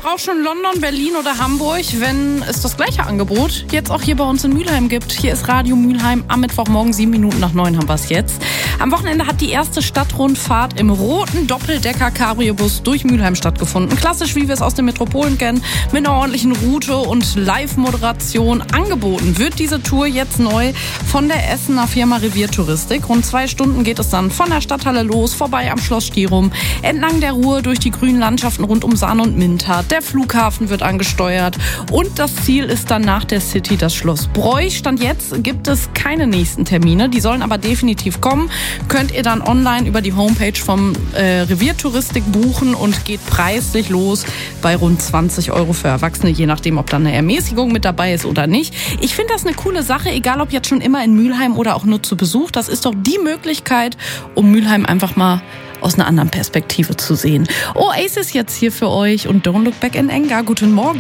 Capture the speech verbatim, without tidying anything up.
auch schon London, Berlin oder Hamburg, wenn es das gleiche Angebot jetzt auch hier bei uns in Mülheim gibt. Hier ist Radio Mülheim. Am Mittwochmorgen, sieben Minuten nach neun haben wir es jetzt. Am Wochenende hat die erste Stadtrundfahrt im roten Doppeldecker-Cabrio-Bus durch Mülheim stattgefunden. Klassisch, wie wir es aus den Metropolen kennen, mit einer ordentlichen Route und Live-Moderation. Angeboten wird diese Tour jetzt neu von der Essener Firma Reviertouristik. Rund zwei Stunden geht es dann von der Stadthalle los, vorbei am Schloss Stirum, entlang der Ruhr durch die grünen Landschaften rund um Sahne und Mintat. Der Flughafen wird angesteuert und das Ziel ist dann nach der City das Schloss Broich. Stand jetzt gibt es keine nächsten Termine, die sollen aber definitiv kommen. Könnt ihr dann online über die Homepage vom äh, Reviertouristik buchen und geht preislich los bei rund zwanzig Euro für Erwachsene, je nachdem, ob dann eine Ermäßigung mit dabei ist oder nicht. Ich finde das eine coole Sache, egal ob jetzt schon immer in Mülheim oder auch nur zu Besuch. Das ist doch die Möglichkeit, um Mülheim einfach mal aus einer anderen Perspektive zu sehen. Oasis jetzt hier für euch und Don't Look Back in Anger. Guten Morgen.